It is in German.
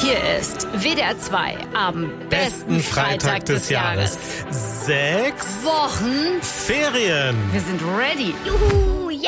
Hier ist WDR 2 am besten Freitag des Jahres. 6 Wochen. Ferien. Wir sind ready. Juhu, ja!